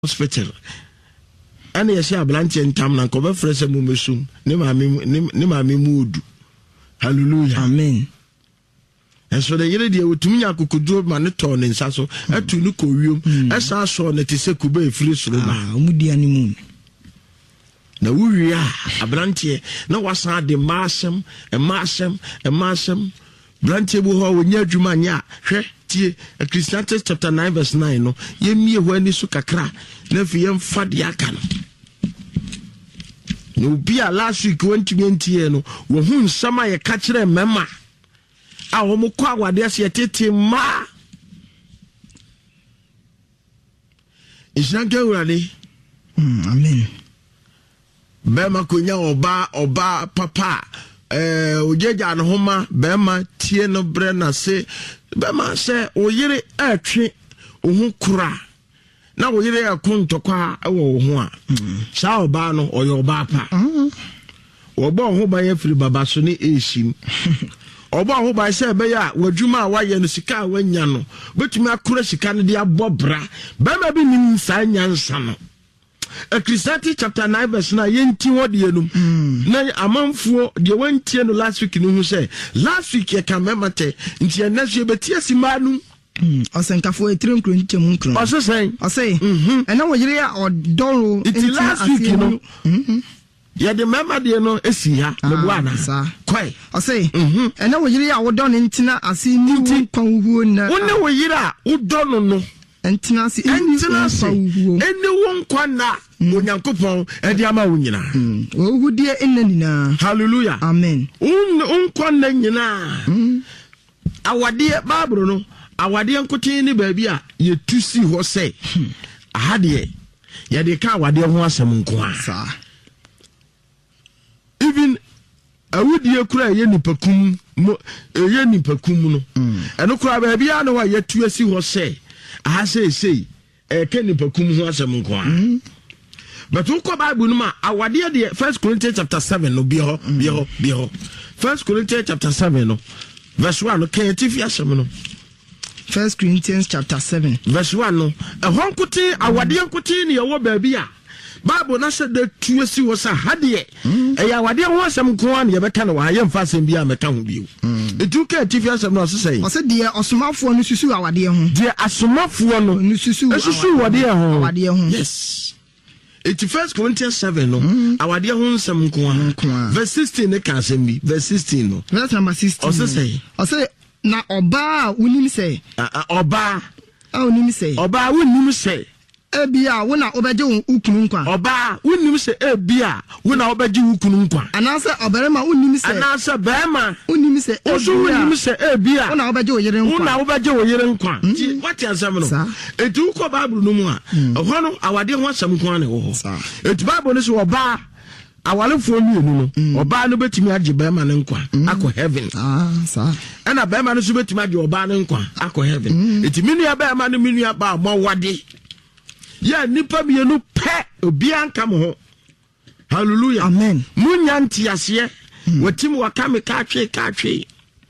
hospital ana yesi ablante ntam na ko be frese mu mesum ne maame mudu hallelujah amen eso de yere de otumi nya kokoduro ma ne to ne nsa so atu ne ko wiom esa so ne te se kuba efiri soro ma omudi animu na wuwi ablante na wasa de masem blante bu ho wonya adwuma nya hwe tie Ecclesiastes chapter 9 verse 9 no yemie ho ani so kakra na fi yem fade aka no bia last week 2020 no wo hu nsama ye ka kire mema a wo mko awade ase tete ma ishanke urade amen bema konya oba papa ojeja no homa bema tie no bre na se bema se oyire atwe ohun kura na oyire akontokwa ewo ho a sha oba no oyo oba pa oba ho ba ye firi baba so ni eshim oba ho ba se be ya wadwuma waye no sika wanya no betumi akura sika no de abobra bema bi nim sa nyansa no Ecclesiastes chapter 9 verse 9 yenti wode yenum na amanfuo de wantie no last week no hu say last week ye kan memate nti enaso ye betie simanu osenkafo etirim kro nchemu nkro osesen osei ena wo yire ya odoro nti last week no ya de mema de no esi ha me buana kwai osei ena wo yire ya odoro ntina ase ni wo kwan huo na wona wo yire a odoro no entina si eni won kwana onyankopon edi ama wo nyina ohudie enanina hallelujah amen kwana nyina awade babro no awade nkotin ni baabi a ye tusi ho sei ahade ye de ka awade ho asem nko a sa even awudie kura ye nipakum no eno kura baabi a no wa ye tuasi ho sei aha say keni pakum ho asem nko a but uko Bible no ma awade de 1 Corinthians chapter 7 no bi ho 1 Corinthians chapter 7 no verse 1 no kan tifi asem no 1 Corinthians chapter 7 verse 1 no ehon kuti awade nkuti ne yewo baabi a Bible na se de tuasi wo sa hade ya awade ho asem nko a ne yebeka na wa yemfa asem bi a meka ho bi etu ka tifi asem no sesei ose de osomafo no susu awade ho de asomafo no susu awade ho awade ho yes 1 Corinthians 7 no awade ho nsem nko a verse 16 ne ka asem bi verse 16 no verse number 16 ose na oba unim say oba unim say oba unim say ebia wo na obeje ukunu nkwa oba unim say ebia wo na obeje ukunu nkwa anase oberema unim say anase bema unim say oso unim say ebia wo na obeje oyere nkwa wo na obeje oyere nkwa what ansem no etu ko Bible no mu a ho no awade ho asem nkwa ne wo etu Bible no so oba awalefo mienu no oba no betimi age bema ne nkwa akọ heaven sa ena bema no so betimi age oba ne nkwa akọ heaven eti minu ya bema no minu ya ba mawade ya nipa mienu pe obi anka mo ho hallelujah amen munya ntiase watim wakame ka twe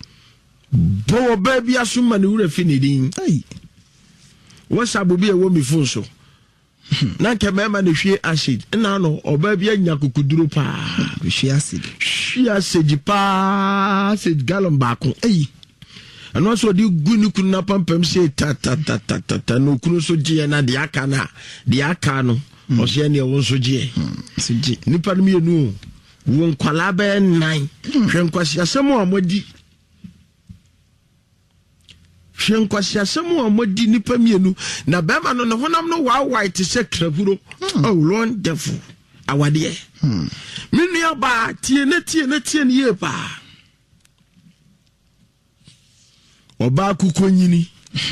bo baby asuma ne wura fi ne din wasabobi e wo mi fun so na nke mema ne hwie acid na no oba bia nya kokuduro pa hwie acid pa acid gallon baako ano so di gunu kunna pampam se ta no kunu so je na de aka no o se ne won so je nipa no mienu won kwala be nan hwenkwasi asem amodi nipa mienu na bema no honam no wa white se kraburo oh wonderful awade minu aba tie ne ye ba oba kukonyini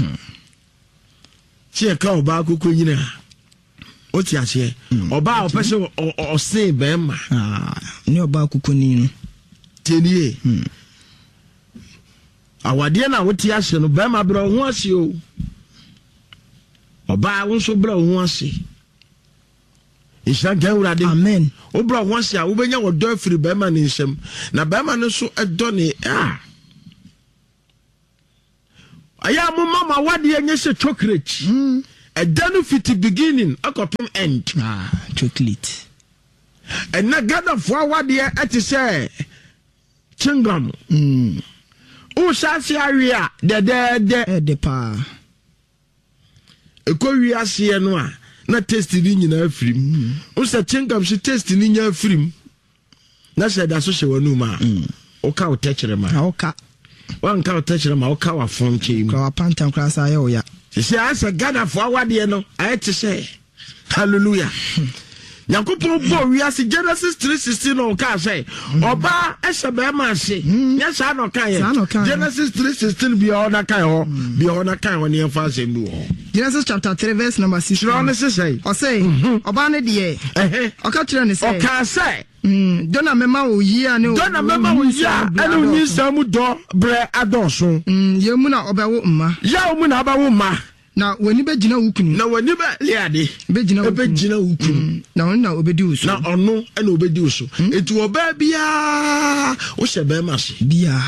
tie ka oba kukonyini a o ti ase oba opese o se bema ni oba kukonyini tenie awade na wo ti ase no bema bro ho ase o oba wo so bro ho ase isha gawurade amen o bro ho ase a wo benya wo do afiri bema ne nsem na bema no so edo ne aya mo mama wade enye se chocolate ɛda fiti beginning akɔpem end chocolate ɛna Ghanafoɔ awadeɛ ɛte sɛ chingam wohyɛ awie a dɛdɛɛdɛ paa ɛkɔ wiaseɛ no a na taste ni nyinaa afirim wosɛ chingam so taste ni nya afirim na sɛ da so hyɛ w'anum a woka wo tɛkyerɛ ma wanka wo tɛkyerɛ ma woka wafɔn kyɛ mu pantam kora sa yɛ wo ya sɛ asɛ Ghanafoɔ awadeɛ no ayɛ te sɛ hallelujah Nyankopɔn bɔ wiase Genesis 3:16 no ka sɛ ɔba ɛhyɛ bɛɛma ase nyɛ saa no ka yɛ Genesis 3:16 bia ɔna ka hɔ bia ɔna ka hɔ ne yɛmfa asɛm bi wɔ Genesis chapter 3 verse number 6 Sure ne sɛ ɔsɛ ɔba ne deɛ ɔka kyerɛ ne sɛ ɔka sɛ dɔna mɛma wo yia ne ɛne onyi nsɛm mu dɔ brɛ adɔɔso yɛ mu na ɔbɛwo mma yɛ mu na ɔbɛwo mma na wani bɛgyina wo kunu na wani bɛliade bɛgyina wo kunu na ɔno na obɛdi wo so na ɔno ɛna obɛdi wo so enti ɔbaa biaa wohyɛ bɛɛma ase biaa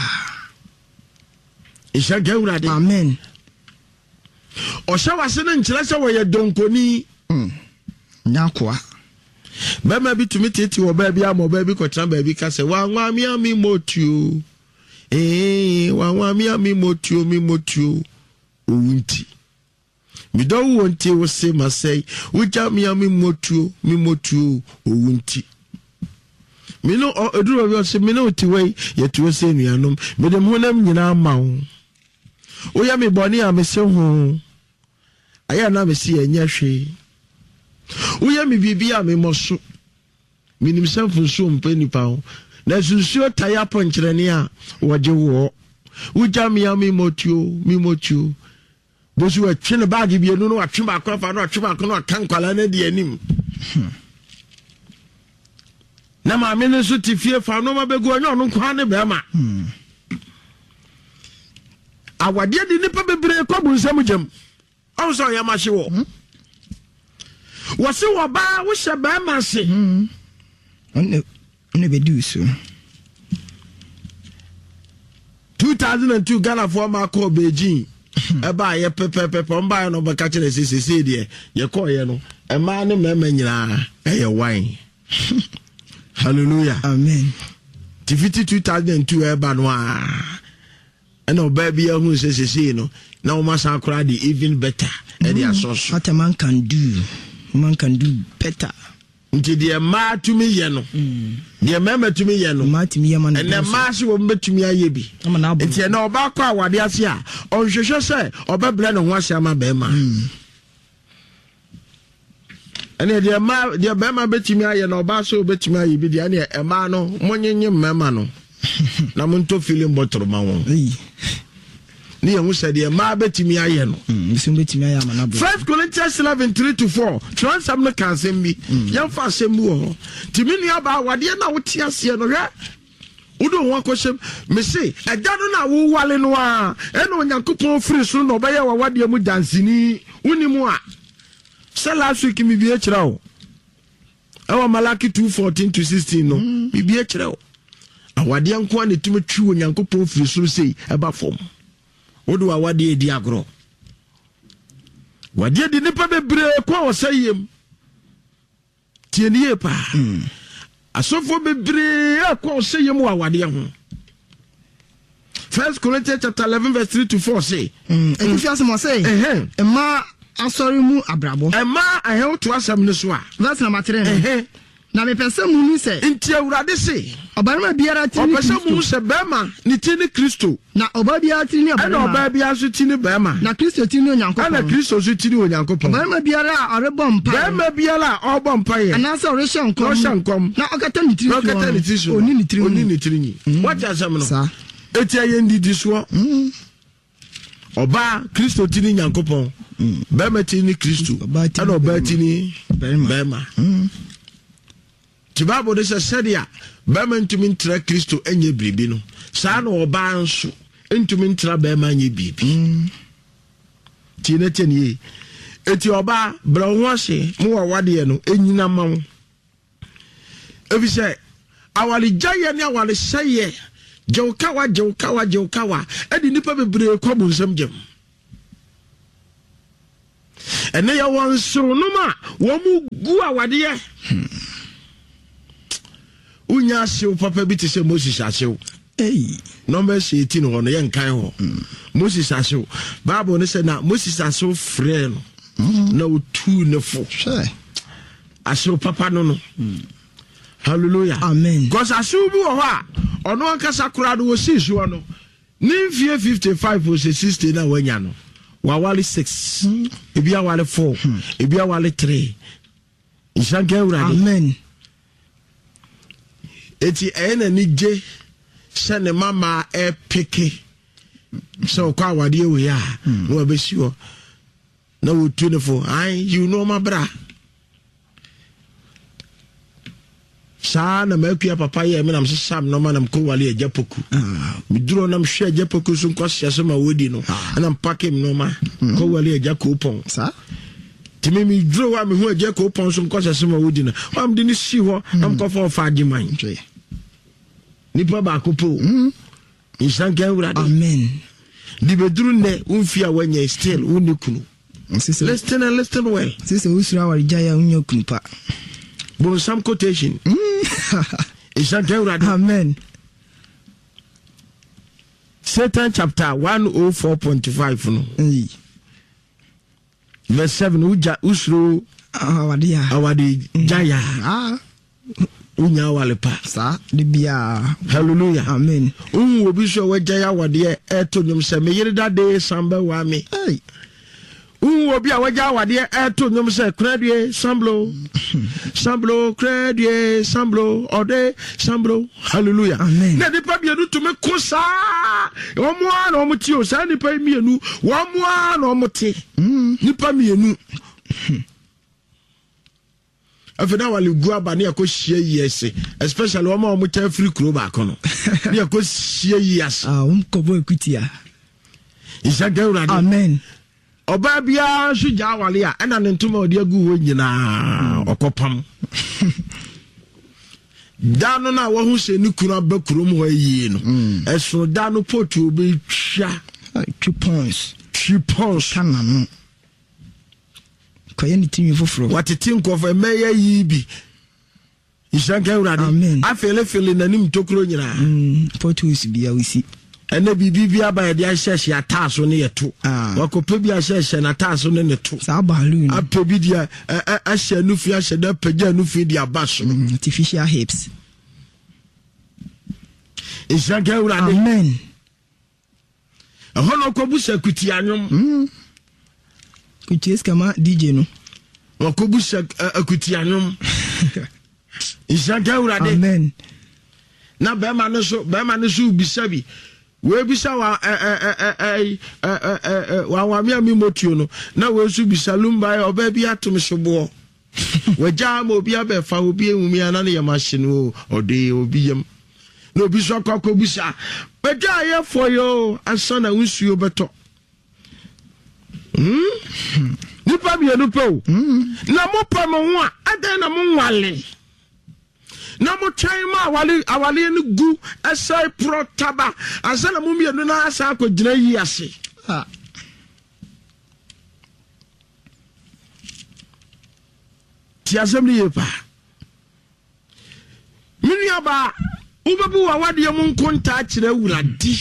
ɛhyɛ ga Awurade amen ɔhyɛ wase no nkyerɛ sɛ wɔyɛ donkoni nyakoa bɛɛma bi tumi tete wɔ baa bi ama ɔbaa bi kɔtena baabi ka sɛ wanwa me ami motuo wanwa me ami motuo owunti mi don't want to say my say which am me motuo owunti me no eduro bi say me no ti way yet we say nuanom me dem honam nyina ma wo ya me boni am se ho aya na me se enya hwe wo ya me bibi am mo so minim sanfo so mpanipa ho na sunsuo taya ponkyerene a woje wo jam ya me motuo bosu atwe ne bag bi enu no atwe ba akwa no atwe ba akwa no kan kwala na di anim na ma me no so ti fie fa no ma begu onyo no kwa ne be ma awade di nipa bebre kwa bu nsam jam on so ya ma hye wo se wo ba wo hye ba ma se on be do so 2002 Ghana for ma call Beijing eba ye pepe mba no ba ka kire sese de ye call ye no e ma ne mema nyina e ye wine hallelujah amen tifiti 2002 eba no a ena oba bia hu sese no na o ma san kra de even better e de asoso what a man can do better nti de ma tumi ye no de mema tumi ye no ma tumi ye man ene ma se wo betumi aye bi nti na oba kwa awade ase a onhwehwe se obebre ne ho ase ama be ma ene de be ma betumi aye na oba so betumi aye bi de ene e ma no monyenye mema no na monto feeling bottle ma won ni hu se de ma betumi aye no bisim betumi aye ama na bo 1 Corinthians 11:3-4 transam no kan sem bi yam fa sem bi wo timini aba awade na wote ase no hwe udo ho akosem me se eda no na wo wale no a e na Onyankopon free so no obaye wa wade mu dansini unimu a se last week mi bi e kira o e wa Malaki 2:14-16 no mi bi e kira o awade anko na tumi twi Onyankopon free so sei e ba fom odo awade edi agro wade di nipa bebre kwa osayem tienie pa asofo bebre kwa osayem wa wade ho 1 Corinthians chapter 11:3-4 say efiase mo say ema asori mu abrabo ema ahe to asam ne so a verse number 3 na me pese mu ni se nti Awurade se obarima biara ti ni Kristo pese mu se bema ni ti ni Kristo na oba biara ti ni obarima na oba biara so ti ni bema na Kristo ti ni Onyankopon na Kristo so ti ni Onyankopon obarima biara a orebo mpa bema biara a obo mpa ye ana se oresha nkom na okata ni tiri so oni ni tiri what asem no eti aye ndidi so oba Kristo ti ni Onyankopon bema ti ni Kristo na oba ti ni bema Bible de said bema ntumi ntra Kristo enye bribi no saa na oba nso ntumi ntra bema nye bibi ti na tenie eti oba bra ho ase mo wa wade no enyina ma wo ebise awale jaye ne awale seye jewkawa edi nipa bebre kwabo nsam gem and they are one so no ma womu gu awade unya hyew papa bi te se Moses ahyew Numbers 18 on yen kan ho Moses ahyew Bible ne say na Moses ahyew frɛ no na otu ne fo ahyew papa no hallelujah amen because ahyew bi wo ha ono ankasa kura do wo sisu no nimfie 55 or 60 na wanya no wawale 6 ebi awale 4 ebi awale 3 ishanke urade amen eti ena ni je se ne mama peke so kwa wade we ya no abesiwo na wo tunefo you know my bra sa na makua papa ye me nam sesam no manam ko wale ajapoku mi duro nam hwe ajapoku so nkwase so ma wodi no na mpake mi no ma ko wale ajakopon sa timi mi duro wa mi hu ajakopon so nkwase so ma wodi no am de ni si ho am ko fa agiman nipa ba ko po insanke urade amen di beduru ne unfi a wanya still unikunu listen well sisi usura wa jaya unyo kunpa bon some quotation insanke urade amen Satan chapter 104.5 no verse 7 uja usro awade jaya unya wale pa sa de bia hallelujah amen obi so wajaya wade eto nyum se me yire dade samba wa me obi a wajaya wade eto nyum se kradie samblo kradie samblo ode samblo hallelujah amen na de pa bia du to me kosa omo a na omo ti o sa ni pa mienu omo a na omo ti ni pa mienu afena wale guaba ne akohie yese especially omo cha free club akono ne akohie yese umkobo ekutia isanga urade amen oba bia so ja wale a na ne ntoma odi agu ho nyina okopam dano na wo hu se ni kunu abakurom ho yi no eso dano potu obi twa 2 points kana no koye ni timi foforo watete nkofa meya yi bi ishanka urade afele nanim tokro nyina potus bia wisi ene bibi aba de ahyehyɛ ataso ne yeto wakopa bi ahyehyɛ na ataso ne neto sa balloon apebi dia ahye nufi ahye da pagya nufi dia baso artificial hips ishanka urade amen ahono ko busa kuti anyom kuties kama DJ no wakobusa akuti anyom ishanka urade amen na be ma no so bisabi we bisa wa mi motuo no na we su bisa lumba oba bi atom sobo waja ma obi abefa obi ehumi ana ne machine o ode obi yam na obi so akọ bisa beja ye for yo asana unsuo beto nipa bi enu pe o na mo pa mo ho a adan na mo nwale na mo twan ma awale ni gu asai pro taba asana mo mienu na asa akogina yi ase ti asem ni yepa mini aba ubebu wa wade mo nkonta kire wuradi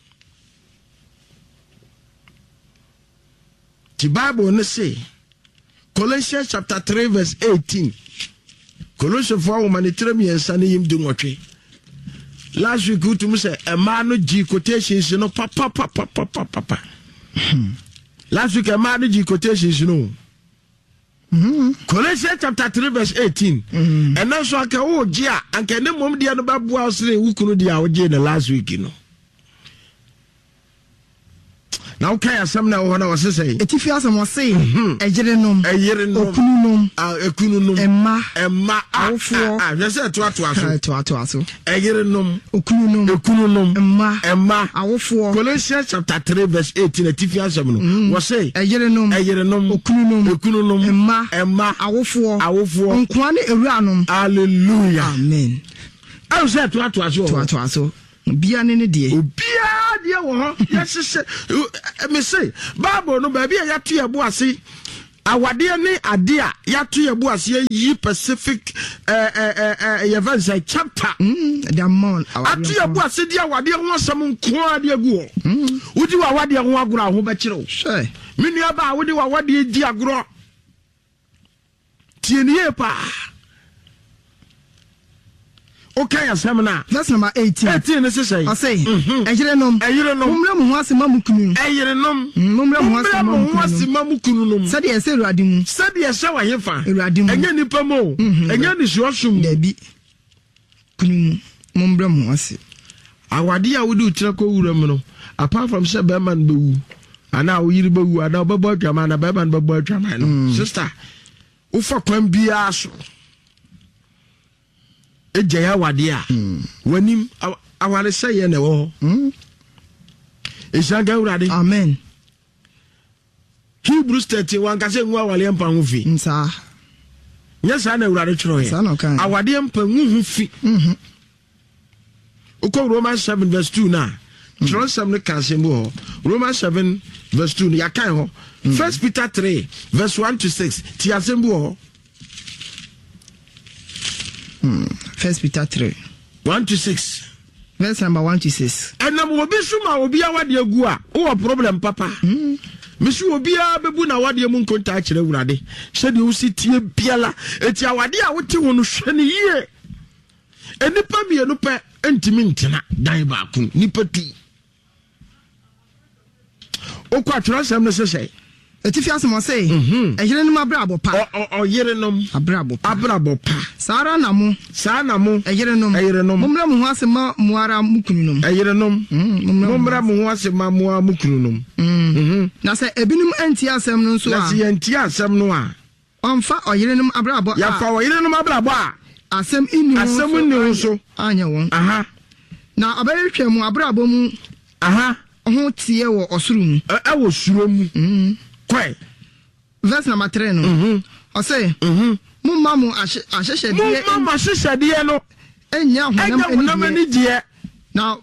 the Bible ne say Colossians chapter 3 verse 18 Colossians 4 humanitarian yensa ne yim dunwotwe last week utum say a man no G quotations no papa last week a man no G quotations no Colossians chapter 3 verse 18 and then so aka wo G a anka ne mom dia no babu asre wukunu dia wo G na last week no now okay asem na wo na wo say etifi asem wo say ejerenom ekununum emma awofo je say to aso ejerenom ekununum emma awofo Colossians chapter 3 verse 18 etifi asem no wo say ejerenom ekununum emma awofo nkoa ne ewuranom hallelujah amen I say to aso bia ne de bia de wo ho yes me say Bible no ba bia ya to ebo ase awade ne ade a yato yebu ase yi Pacific say chapter the amount ato yebu ase di awade ho asem nko ade agu wudi wa awade ho agoro ho be kire o sure menua ba wudi wa awade di agoro tienie pa okay asem na verse number 18 ne se say I say eyerenom mumre mu ho asema mukunu eyerenom mumre mu ho asema mukunu sade ese Awurade mu sade ese wa hefa Awurade mu enye nipa mo enye ni suosum dabi kunu mumre mu ase awade a wudi utira ko wura mu no apart from say be man be wu ana wo yiri be wu ana be bo adwama na be man be bo adwama no sister ufa kwan bia so ejaya wade a wanim awale sey na wo Ishaga Urade amen Hebrews 31 ka se nwa awale mpa ho fi nsa nyesa na Urade chiro ye awade mpa hu fi uko Romans 7 verse 2 na chiro sam ne ka se mo Romans 7 verse 2 ya kan ho 1 Peter 3 verse 1 to 6 ti asembu ho 1 Peter 3 1 to 6 verse number 1 to 6 enam obi suma obi awade agu a wo problem papa misu obi a bebu na awade mu nkonta akire Urade hye de wo sitie biala eti awade a wote ho no hwe ne yie enipa mienu pe entimi ntena dan ba kun nipa tu o kwa transam no se etifi asemo say eyerenom abrabo pa o yerenom abrabo pa sara na mo eyerenom mumra mu ho asema muara mukununum eyerenom mumra mu ho asema muara mukununum na say ebinum anti asem no so a na say anti asem no a onfa oyerenom abrabo ya fa oyerenom abrabo a asem inni so anya won aha na abayehwe mu abrabo mu aha ho tie wo osuru mu wo suro mu kwai verse number 3 no o say mumma mu ahyehyede mumma ahyehyede no enya honam ani die na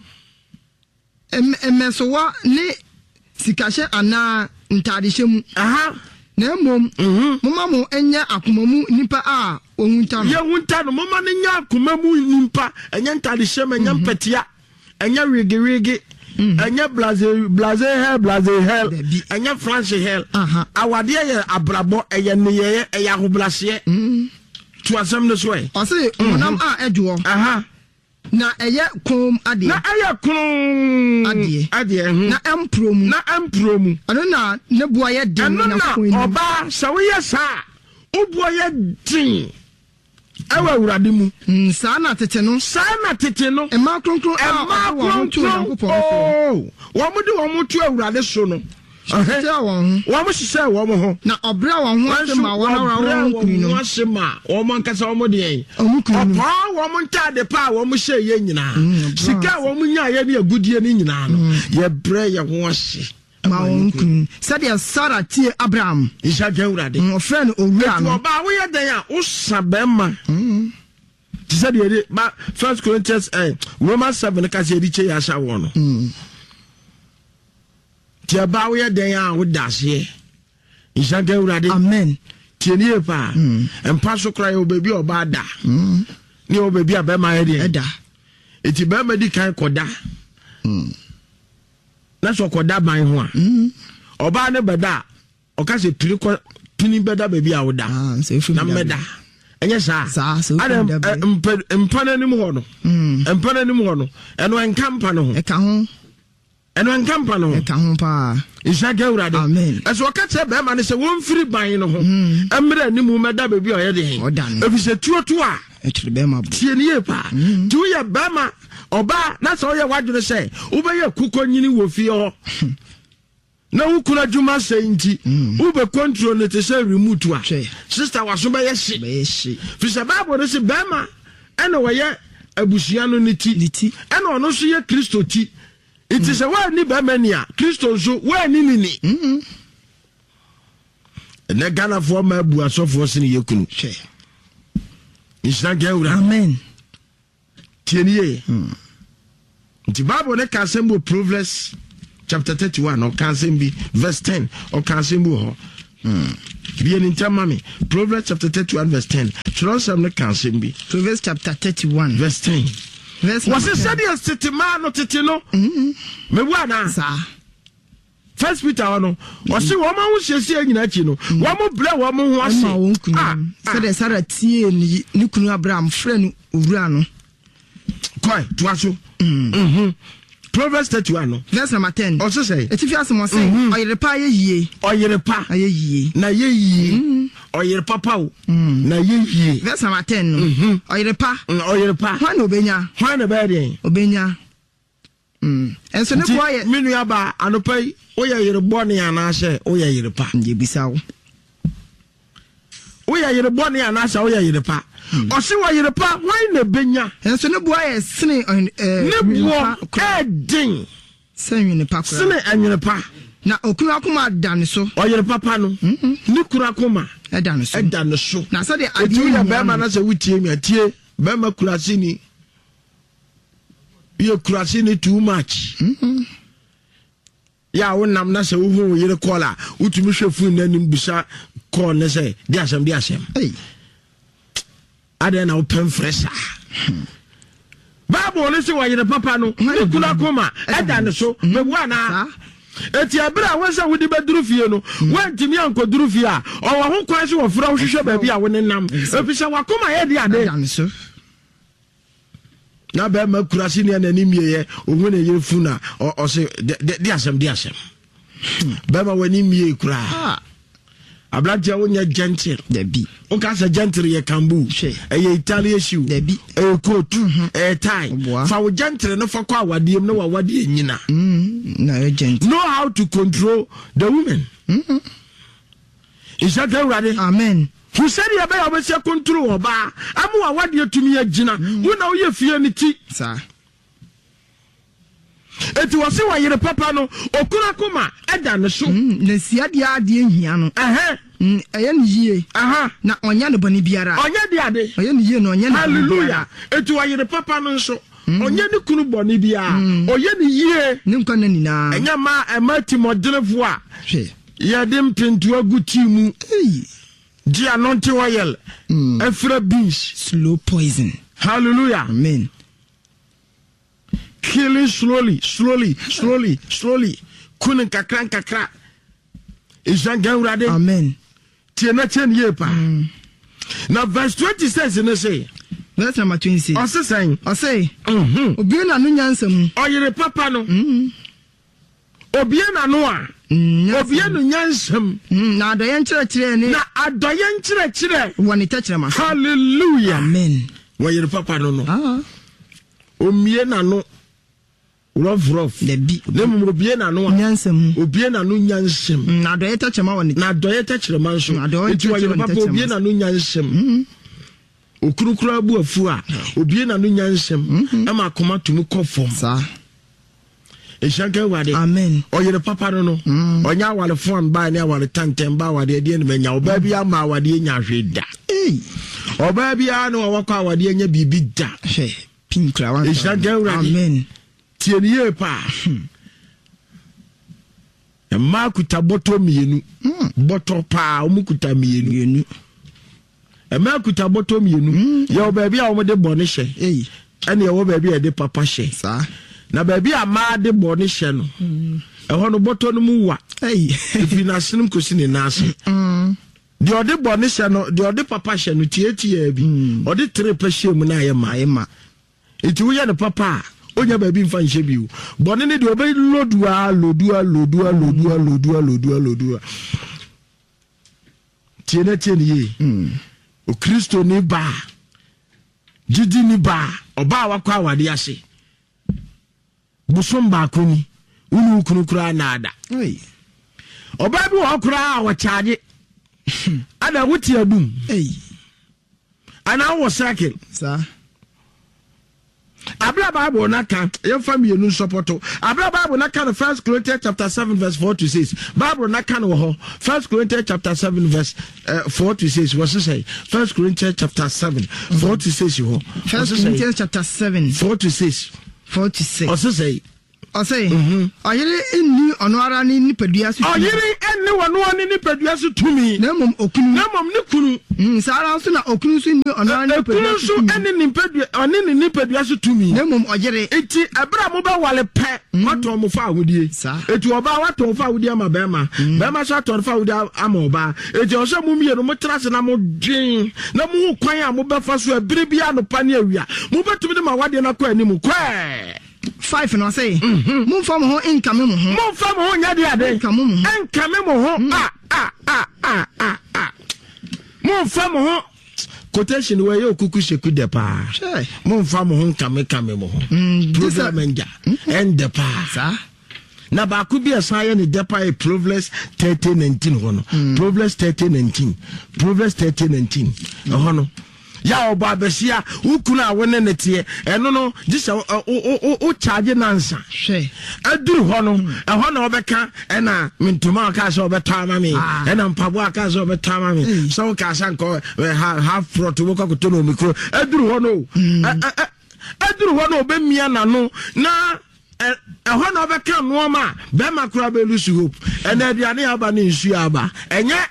emesowa ne sikahye ana ntadehye mu aha na mom mumma mu enya akomamu nipa a ohunta no ye hunta no mumma ne nya akomamu nipa enya ntadehye ma enya mpatia enya wigirigi enya blaze hell enya France hell awade ye abrabo eye neye eye ahoblashe to asem no so e o say monam a edwo na eye kom ade na eye kom ade na empromu ano na ne boa ye den na koin oba sawo ye sa obo ye din awa Urade mu sa na tete no e ma kronkron a wo ho tu na popon wo mu de wo mu tu Urade so no wo mu sise wo mu ho na obra wo ho asema wo na wo kunu no asema wo man kasa wo mu de opa wo mu ntade pa wo mu hye ye nyina sika wo mu nya ye ne agudie ni nyina no ye bre ye ho ase ma onkun sadia Sarah tie Abraham Ishaga Urade o friend owura no ba wo ye den a wo sabema sadia ba 1 Corinthians Romans 7 ka se di che ya sha wo no tie ba wo ye den a wo dase Ishaga Urade amen tie nie pa empa so kra ye obabi oba da ni obabi abema ye de eda eti ba ma di kan koda na so koda ban ho a oba ne beda o ka se pini beda baby a woda na meda enye sa empana ni mu ho no eno enkampa no ho e ka ho pa Ishaga Urade amen eso o ka che be ma ne se won firi ban no ho emre ni mu meda baby o ye de efi se tuotu a e tire be ma tie nie pa tu ye be ma oba na so ye wadwene se wo be ye kuko nyini wo fie ho na wo kuna djuma se nti wo be control ne te se remote a sister waso be ye hye fi se bible no se be ma ena wo ye abusua no ni ti ena ono so ye Kristo ti iti se wa ni be ma ni a Kristo so wa ni ne Ghana for ma bu asofo se ni ye kunu Ishaga Urade amen tienie the Bible ne ka sembo Proverbs chapter 31 o ka sembi verse 10 o ka sembo ho Bien in mami. Proverbs chapter 31 verse 10. Chironsam ne kansen bi. Proverbs chapter 31 verse 10. Was it said yes tete man no tete no? Me wana sa. First Peter no. Was wo ma wo hyesie nyina chi no. Wo mo bre wo mo ho ase. Said the Sarah tie ni kunu Abraham friend owura no. Koi, tuaso. Proverbs 31 no. Verse number 10. Also say. Etifi asemo say oyerepa ayeye. Oyerepa ayeye. Na yeye. Oyerepa pa o. Na yeye. Verse number 10 no. Oyerepa. Oyerepa. Hwan obenya? Hwan na be den? Obenya. Enso ne kwa ye. Minu aba anopai oya yerebo ne anase oya yerepa. Nje bisa wo. Oya yerebo ne anase oya yerepa. Osi wa yerepa hwan na benya? Enso ne bua ye sene ne bua edin. Sene ne pa kura. Sene anyerepa. Na okunu akoma dan so. Oyerepa pa no. Ni kura akoma. Edan so. Edan so. Na so de adu ya be ma na se wutie mi atie. Be ma kura sini. You crashing it too much. Ya wonam na se wo hu yire kola utumi hwefu nanim busa call ne say di asem hey ade na open fresher Bible ne se wa yire papa no ni kula koma eda ne so me bua na eti abira won se wodi beduru fie no wantimi ankoduru fie a o wo ho kwan se wo fra wo hwehwe ba bia wo ne nam efise wakoma ye di ade na be ma kurasi ne na nimie ye ohun ne yefu na o se di asem be ma wani mie kura ablaje wonya gentle da bi o ka sa gentle ye kambu ye Italian shoe da bi coat tie fa wo gentle no fa kwa wadiem na wawade nyina na ye gentle know how to control the woman is that ready? Amen. Who said you about your control ba amu awade tumi agina wo na wo ye fie ni ti sa eti wo se wa yire papa no okura koma eda ne so na siade ade hia no eye ne yie na onya ne boni biara onya de ade eye ne yie no onya ne hallelujah eti wa yire papa no so onya ne kunu boni biara oye ne yie ne nkwa na nina enya ma emati modelefo a ye dem pintu aguti mu Di anointing oil, Ephra beans, slow poison. Hallelujah. Amen. Killing slowly. Kunin kakra. Isangan rade. Amen. Tiena chen yepa. Now verse 20 says in the say. Verse number 26. Ose saying. Ose. Obi na no nyansam. Oyere papa no. Obi na no a. Obi no nyansam. Na adoye nkyerɛkyerɛ ni. Na adoye nkyerɛkyerɛ. Woni tɛkyerɛma. Hallelujah. Amen. Oyere papa no. Omie na no. Rough. The bi. Nemu obie na no. Nyansam. Obie na no nyansam. Na adoye tɛkyerɛma woni. Na adoye tɛkyerɛma nso. Eti oyere papa obie na no nyansam. Okurukura bu afu a obie na no nyansam. Ama akoma tumi kɔfom. Sa. Eshanka wade. Amen. Oyere papa no. Onya wale phone ba na wale tantem ba wade de ne nya oba bia ma wade nya hweda. Oba bia no wakwa wade nya bibi da. Pink la wan. Eshanka wade. Amen. Tieniye pa. Ma kuta boto mienu. Boto pa omukuta mienu. Ma kuta boto mienu. Ye oba bia o de bone hye. Ene ye oba bia de papa hye. Sa. Na baby ama de bone hye no ho no boto no mu wa ifi na sinum kosi ne nase de ode bone hye no de ode papa hye no tietia bi ode tre pa hye mu na ye ma iti wo ye ne papa onya baby mfa hye bi bone ne de obe lodua tiene ye o Kristo ni ba jiji ni ba oba wakwa awade ase Busum bakuni unu kunukura nada oba bi wo kura wo charge ada wuti adum ana wo cycle sa abla bible naka ye family nu supporto abla bible naka no 1 Corinthians chapter 7 verse 4 to 6 bible naka no ho 1 Corinthians chapter 7 verse 4 to 6 what say 1 Corinthians chapter 7 4 to 6 ho 1 Corinthians chapter 7 4 to 6 46. Also say I say, I really knew on our nipadua. Oh, you ain't one in nipadua to me. Nemum okunu. Nemum nikunu. Sarah so na okunu so ni on our nipadua. So any nipadua on any nipadua to me. Nemum ojere. Eti ebra mo ba wale pe. What mo fa awudie. Eti oba what mo fa awudie ama bema. Bema so aton fa awudie ama oba. Eti o so mo mie no mo trase na mo dwen. Na mo kwan a mo be fa so ebire bia no pa ne awia. Mo betumi de ma wade na kwa animu kwa. 5 no say. Mo fa mo ho income mo ho. Mo fa mo ho nya de ade. Income mo ho. Mo fa mo ho. Quotation where you kuku sheku de pa. Mo fa mo ho kame mo ho. Program enja. End de pa. Sa. Na ba ku bi asan ne de pa Proverbs 30:19 ho no. Proverbs 30:19. Proverbs 30:19. Ho no. Ya oba besia ukuna wone netie eno no gisa o charge nansa hwe aduru ho no ho na obeka ena mintuma aka so obeta ma me ena mpabo aka so obeta ma me so ka sanko half front wo ka to no mikro aduru ho no aduru ho no obemia na no na ho na obeka no ma be makura be lusu hope ena aduane aba ne nsu aba enye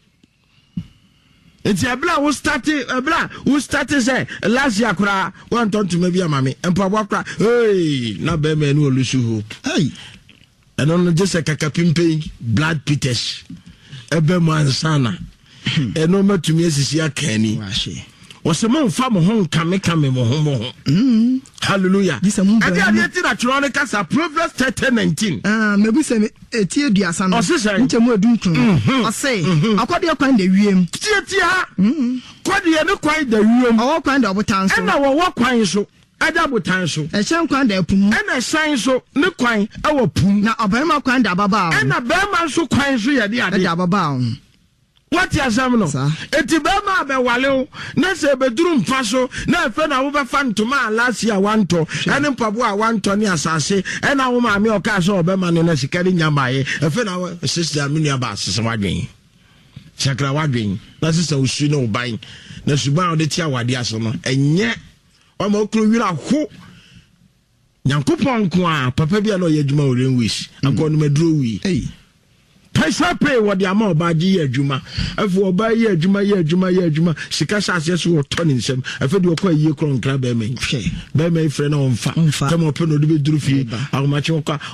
it's ebla who started say last year kura one ton to maybe amame empabo kura hey na be me no lusu hope hey and on just a kakapimpe blood peters ebe man sana and no me to me asisi akani wasema mfa mo ho kame mo ho hallelujah ade ti na tro ne kasa Proverbs 30:19 mebu se etie duasa no nchemu edunkun o say akode kwan da wiem tie ha kode ne kwan da wiem o kwan da obotan so na wo kwan so ada botan so e chen kwan da pum na san so ne kwan e wo pum na obarima kwan da baba na bema so kwan so ye de ade da baba what ya sam no eti be ma be wale na se be duru mfa so na fe na wo be fa ntoma last year wanto ene mpabo a wanto ne asase ena wo ma me o ka so be ma ne na sikari nyamaye e fe na sister me nua ba asese wadwen sakra wadwen na sister usu na oban na suban o de tia wade aso no enye o ma okru wira ho nyankopon ko a papa bia na o ye adwuma o renwish akonu maduro wi Paisa pay what the amount by G. Juma. If we buy ye Juma, Sikasa says we are turning some. I feel you are quite ye crown club, Beme friend on fat. Come up on the Drufi, how much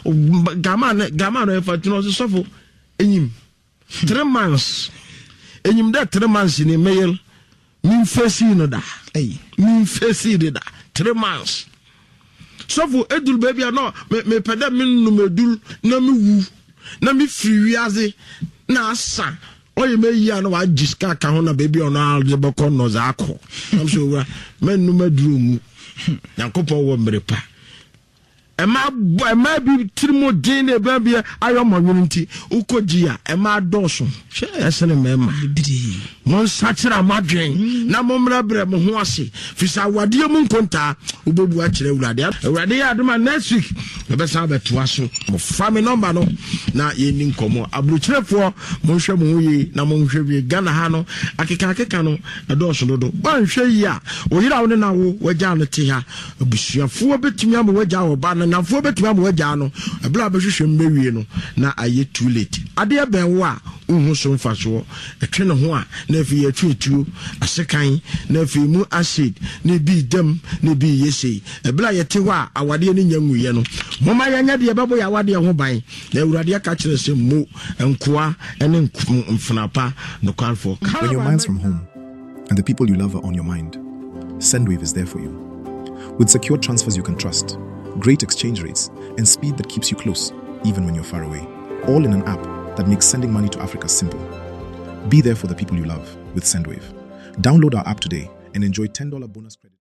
Gaman, if I know the suffer. In him 3 months. In him that 3 months in a mail. Mean face in that. Mean face in that 3 months. So for Edul baby, I know, me pedamin no medul, no me. Na mi free aze na asa oye me yi na wa jiska ka ho na baby ono algeboko no zako am so wa menu maduru mu yankopon wo mrepa ema bi trimo din e ba bia ayo mo nti ukogia ema doso esene mema mon sachira madwen na momra bre mo ho ase fisa wade mu nkonta ubebu a kire urade ya adoma next week e be sa beto aso mo family number no na ye ni nkomo abruchirefo mo hwe mo yi na mo hwe bi Ghana ha no akeka no adoso dodo ban hwe yi a oyira wo na wo waja no te ha abusuafo betumi am waja wo ba na fo betumi am waja no ebla behwehwe mmewie no na aye too late ade ben wo a uhu so mfaso etwe ne ho a na fi etwetuo asekan na fi mu acid na bi dem na bi yesi ebla yete ho a awade ne nyanguye no moma yanya de bebo ya awade ho ban na urade aka kire se mo enkoa ene mfunapa no kwalfo. When your mind's from home and the people you love are on your mind, Sendwave is there for you. With secure transfers you can trust, great exchange rates, and speed that keeps you close, even when you're far away. All in an app that makes sending money to Africa simple. Be there for the people you love with Sendwave. Download our app today and enjoy $10 bonus credit.